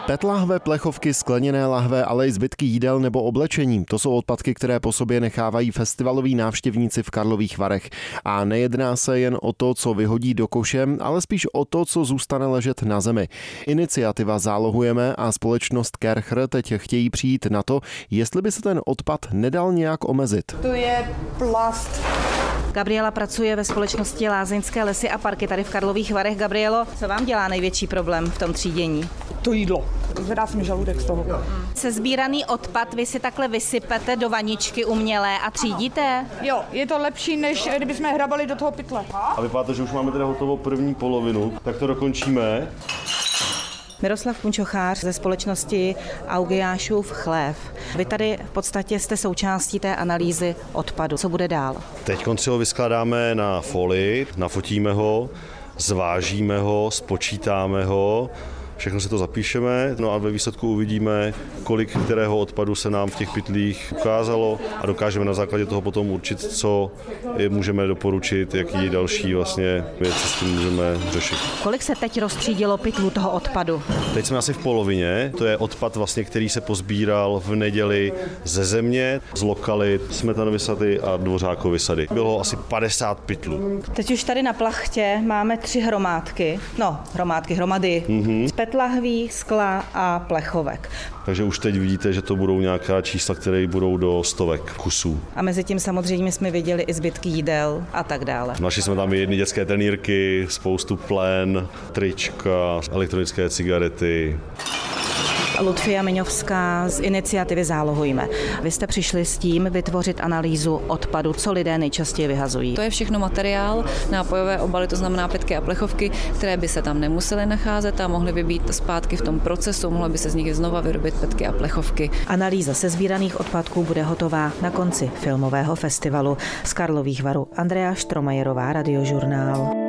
PET lahve, plechovky, skleněné lahve, ale i zbytky jídel nebo oblečení. To jsou odpadky, které po sobě nechávají festivaloví návštěvníci v Karlových Varech. A nejedná se jen o to, co vyhodí do koše, ale spíš o to, co zůstane ležet na zemi. Iniciativa Zálohujeme a společnost Kercher teď chtějí přijít na to, jestli by se ten odpad nedal nějak omezit. To je plast. Gabriela pracuje ve společnosti Lázeňské lesy a parky tady v Karlových Varech. Gabrielo, co vám dělá největší problém v tom třídění? To jídlo. Zvedá se mi žaludek z toho. Sesbíraný odpad vy si takhle vysypete do vaničky umělé a třídíte? Jo, je to lepší, než kdybychom hrabali do toho pytle. A vypadá to, že už máme teda hotovou první polovinu, tak to dokončíme. Miroslav Punčochář ze společnosti Augiášův chlév. Vy tady v podstatě jste součástí té analýzy odpadu. Co bude dál? Teď si ho vyskládáme na folii, nafotíme ho, zvážíme ho, spočítáme ho, všechno si to zapíšeme, no a ve výsledku uvidíme, kolik kterého odpadu se nám v těch pytlích ukázalo a dokážeme na základě toho potom určit, co můžeme doporučit, jaký další vlastně věci s tím můžeme řešit. Kolik se teď rozstřídilo pytlů toho odpadu? Teď jsme asi v polovině, to je odpad vlastně, který se pozbíral v neděli ze země, z lokalit Smetanovy sady a Dvořákovy sady. Bylo asi 50 pytlů. Teď už tady na plachtě máme 3 hromady. Z PET lahví, skla a plechovek. Takže už teď vidíte, že to budou nějaká čísla, které budou do stovek kusů. A mezi tím samozřejmě jsme viděli i zbytky jídel a tak dále. Našli jsme tam i jedny dětské trenýrky, spoustu plen, trička, elektronické cigarety. Ludfia Miňovská z iniciativy Zálohujme. Vy jste přišli s tím vytvořit analýzu odpadu, co lidé nejčastěji vyhazují. To je všechno materiál, nápojové obaly, to znamená pytky a plechovky, které by se tam nemusely nacházet a mohly by být zpátky v tom procesu, mohly by se z nich znova vyrobit pytky a plechovky. Analýza sesbíraných odpadků bude hotová na konci filmového festivalu z Karlových Varů. Andrea Štromajerová, Radiožurnál.